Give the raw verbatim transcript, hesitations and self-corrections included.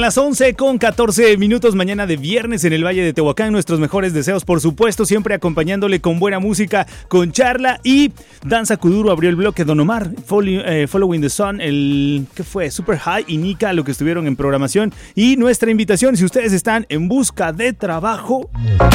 Son las once con catorce minutos, mañana de viernes en el Valle de Tehuacán. Nuestros mejores deseos, por supuesto, siempre acompañándole con buena música, con charla y Danza Kuduro abrió el bloque. Don Omar, Follow, eh, Following the Sun, el ¿qué fue? Super High y Nika, lo que estuvieron en programación. Y nuestra invitación, si ustedes están en busca de trabajo,